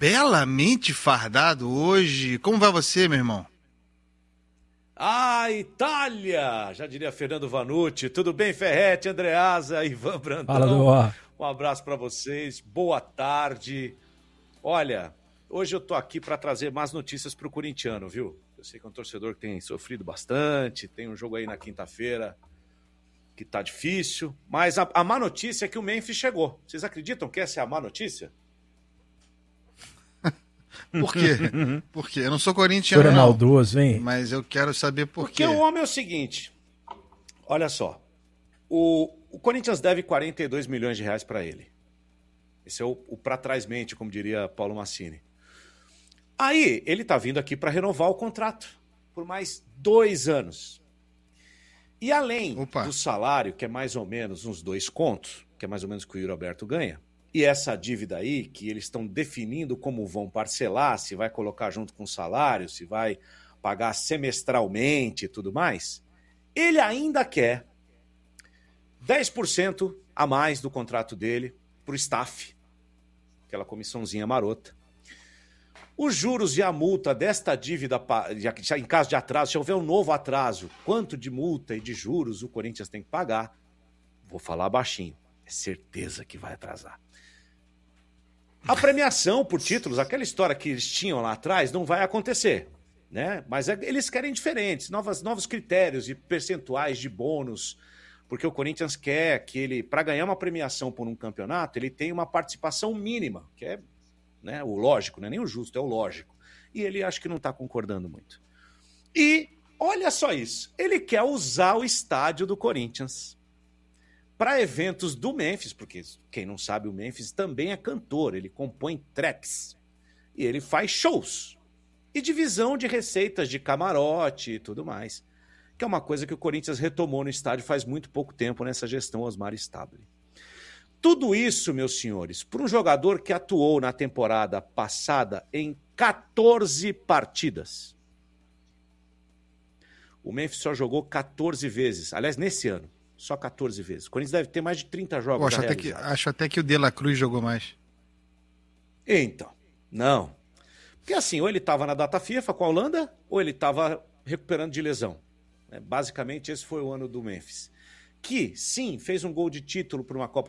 belamente fardado hoje. Como vai você, meu irmão? Itália! Já diria Fernando Vanucci. Tudo bem, Ferretti, Andreasa, Ivan Brandão? Fala, Duó. Um abraço para vocês. Boa tarde. Olha, hoje eu tô aqui para trazer mais notícias pro corintiano, viu? Eu sei que é um torcedor que tem sofrido bastante, tem um jogo aí na quinta-feira que tá difícil, mas a má notícia é que o Memphis chegou. Vocês acreditam que essa é a má notícia? Por quê? Por quê? Eu não sou corintiano, Senhor é não. maldoso, hein? Mas eu quero saber por Porque quê. o homem é o seguinte, olha só, o Corinthians deve 42 milhões de reais para ele. Esse é o pra trás mente, como diria Paulo Massini. Aí, ele tá vindo aqui para renovar o contrato por mais 2 anos. E além do salário, que é mais ou menos uns 2 contos, que é mais ou menos o que o Yuri Alberto ganha, e essa dívida aí, que eles estão definindo como vão parcelar, se vai colocar junto com o salário, se vai pagar semestralmente e tudo mais, ele ainda quer 10% a mais do contrato dele para o staff, aquela comissãozinha marota. Os juros e a multa desta dívida, em caso de atraso, se houver um novo atraso, quanto de multa e de juros o Corinthians tem que pagar? Vou falar baixinho, é certeza que vai atrasar. A premiação por títulos, aquela história que eles tinham lá atrás, não vai acontecer, né? Mas eles querem diferentes, novos critérios e percentuais de bônus, porque o Corinthians quer que ele, para ganhar uma premiação por um campeonato, ele tenha uma participação mínima, que é, né, o lógico, não é nem o justo, é o lógico. E ele acho que não está concordando muito. E olha só isso, ele quer usar o estádio do Corinthians para eventos do Memphis, porque quem não sabe, o Memphis também é cantor, ele compõe tracks e ele faz shows e divisão de receitas de camarote e tudo mais, que é uma coisa que o Corinthians retomou no estádio faz muito pouco tempo nessa gestão Osmar Stabile. Tudo isso, meus senhores, para um jogador que atuou na temporada passada em 14 partidas. O Memphis só jogou 14 vezes, aliás, nesse ano. Só 14 vezes. O Corinthians deve ter mais de 30 jogos. Acho até que o De La Cruz jogou mais. Então, não. Porque assim, ou ele estava na data FIFA com a Holanda, ou ele estava recuperando de lesão. Basicamente, esse foi o ano do Memphis. Que, sim, fez um gol de título para uma Copa